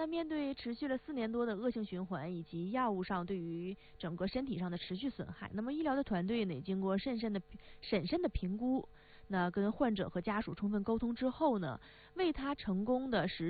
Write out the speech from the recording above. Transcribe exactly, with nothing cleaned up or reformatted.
那面对持续了四年多的恶性循环以及药物上对于整个身体上的持续损害，那么医疗的团队呢，也经过慎慎的审慎的评估，那跟患者和家属充分沟通之后呢，为他成功的实